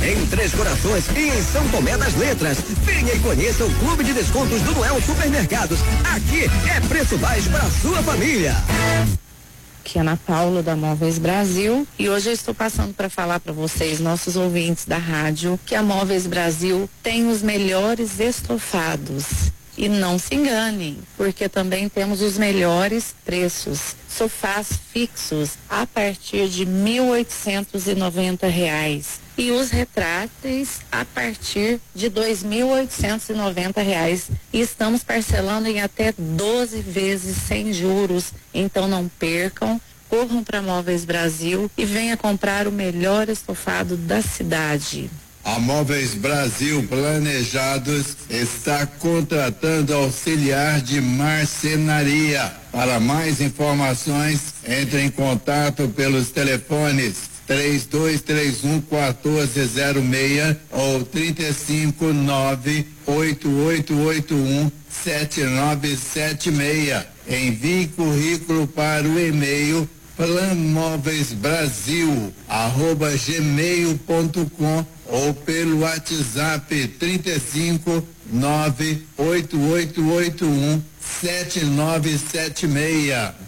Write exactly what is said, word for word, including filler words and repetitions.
em Três Corações e em São Tomé das Letras. Venha e conheça o Clube de Descontos do Noel Supermercados. Aqui é preço baixo para sua família. Aqui é Ana Paula da Móveis Brasil e hoje eu estou passando para falar para vocês, nossos ouvintes da rádio, que a Móveis Brasil tem os melhores estofados. E não se enganem, porque também temos os melhores preços. Sofás fixos a partir de mil oitocentos e noventa reais. E os retráteis a partir de dois mil oitocentos e noventa reais. E estamos parcelando em até doze vezes sem juros. Então não percam, corram para Móveis Brasil e venha comprar o melhor estofado da cidade. A Móveis Brasil Planejados está contratando auxiliar de marcenaria. Para mais informações, entre em contato pelos telefones três dois três um, um quatro zero seis ou trinta e cinco, nove, oito oito oito um, sete nove sete seis. Envie currículo para o e-mail planmóveisbrasil arroba gmail ponto com ou pelo WhatsApp trinta e cinco, nove, oito oito oito um, sete nove sete seis.